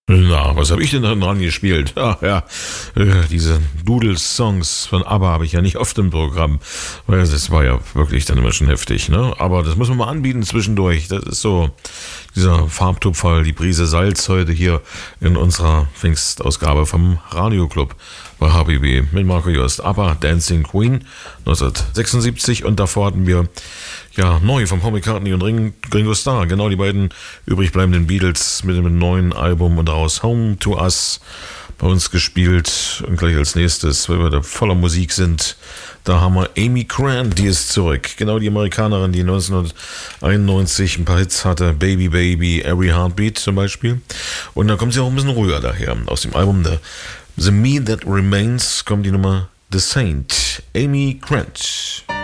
Na, was habe ich denn dran gespielt? Ach ja, diese Doodle-Songs von ABBA habe ich ja nicht oft im Programm, weil das war ja wirklich dann immer schon heftig, ne? Aber das muss man mal anbieten zwischendurch. Das ist so dieser Farbtupferl, die Prise Salz heute hier in unserer Pfingstausgabe vom Radioclub bei HBB mit Marco Jost. ABBA, Dancing Queen 1976 und davor hatten wir ja neu von Paul McCartney und Ringo Starr, genau die beiden übrig bleibenden Beatles mit dem neuen Album und daraus Home to Us bei uns gespielt. Und gleich als nächstes, weil wir da voller Musik sind, da haben wir Amy Grant, die ist zurück. Genau die Amerikanerin, die 1991 ein paar Hits hatte. Baby Baby, Every Heartbeat zum Beispiel. Und da kommt sie auch ein bisschen ruhiger daher. Aus dem Album The Me That Remains kommt die Nummer The Saint. Amy Grant.